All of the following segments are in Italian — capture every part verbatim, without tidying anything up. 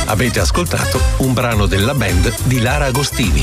Avete ascoltato un brano della band di Lara Agostini.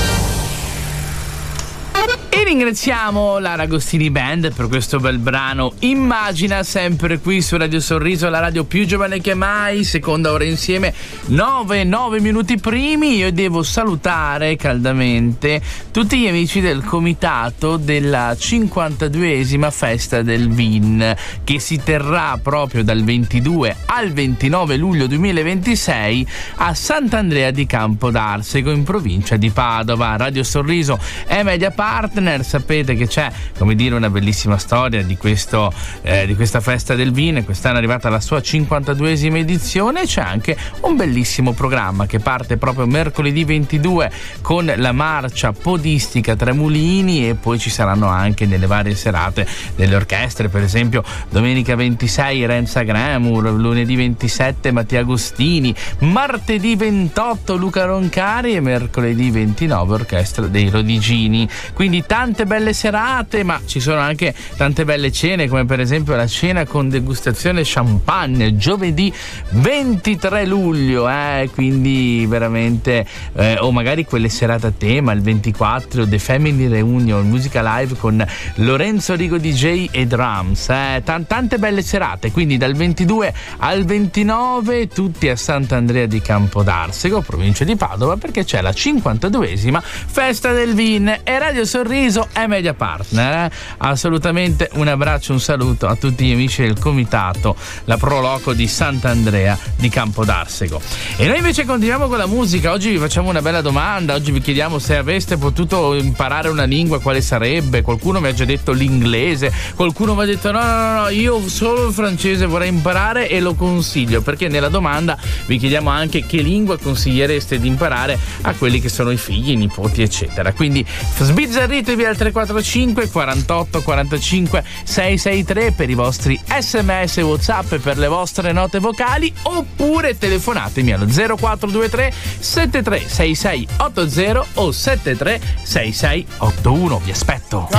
E ringraziamo Lara Agostini Band per questo bel brano Immagina, sempre qui su Radio Sorriso, la radio più giovane che mai, seconda ora insieme, nove minuti primi. Io devo salutare caldamente tutti gli amici del comitato della cinquantaduesima festa del Vin, che si terrà proprio dal ventidue al ventinove luglio duemilaventisei a Sant'Andrea di Campodarsego, in provincia di Padova. Radio Sorriso è media partner. Sapete che c'è, come dire, una bellissima storia di questo eh, di questa festa del vino. Quest'anno è arrivata alla sua cinquantaduesima edizione. C'è anche un bellissimo programma che parte proprio mercoledì ventidue con la marcia podistica Tre Mulini, e poi ci saranno anche nelle varie serate delle orchestre, per esempio domenica ventisei Renza Gremur, lunedì ventisette Mattia Agostini, martedì ventotto Luca Roncari e mercoledì ventinove Orchestra dei Rodigini. Quindi tante belle serate, ma ci sono anche tante belle cene, come per esempio la cena con degustazione champagne giovedì ventitré luglio, eh? quindi veramente eh, o magari quelle serate a tema, il ventiquattro The Family Reunion, musica live con Lorenzo Rigo D J e drums, eh? T- tante belle serate, quindi dal ventidue al ventinove tutti a Sant'Andrea di Campodarsego, provincia di Padova, perché c'è la cinquantaduesima festa del Vin. E Radio Sorriso è media partner, eh? Assolutamente un abbraccio, un saluto a tutti gli amici del comitato La Pro Loco di Sant'Andrea di Campodarsego. E noi invece continuiamo con la musica. Oggi vi facciamo una bella domanda. Oggi vi chiediamo se aveste potuto imparare una lingua, quale sarebbe. Qualcuno mi ha già detto l'inglese, qualcuno mi ha detto no no no, no io solo il francese vorrei imparare e lo consiglio, perché nella domanda vi chiediamo anche che lingua consigliereste di imparare a quelli che sono i figli, i nipoti, eccetera. Quindi sbizzarritevi al tre quattro cinque quarantotto quarantacinque seicentosessantatré per i vostri sms, whatsapp e per le vostre note vocali, oppure telefonatemi allo zero quattro due tre sette tre sei sei otto zero o sette tre sei sei otto uno. Vi aspetto.